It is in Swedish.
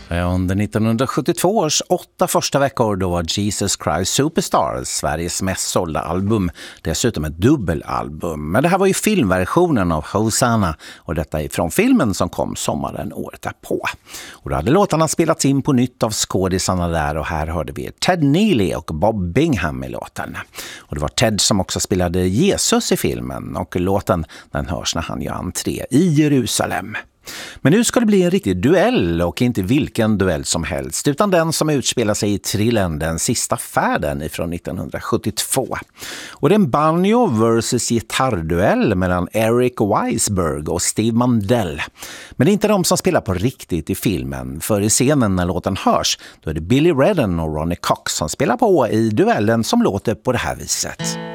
Under 1972 års 8 första veckor då var Jesus Christ Superstar Sveriges mest sålda album. Dessutom ett dubbelalbum. Men det här var ju filmversionen av Hosanna och detta är från filmen som kom sommaren året därpå. Och då hade låtarna spelats in på nytt av skådisarna där och här hörde vi Ted Neely och Bob Bingham i låten. Och det var Ted som också spelade Jesus i filmen och låten den hörs när han gör entré i Jerusalem. Men nu ska det bli en riktig duell och inte vilken duell som helst utan den som utspelar sig i thrillern Den sista färden ifrån 1972. Och det är en banjo versus gitarrduell mellan Eric Weisberg och Steve Mandel. Men det är inte de som spelar på riktigt i filmen, för i scenen när låten hörs då är det Billy Redden och Ronnie Cox som spelar på i duellen som låter på det här viset.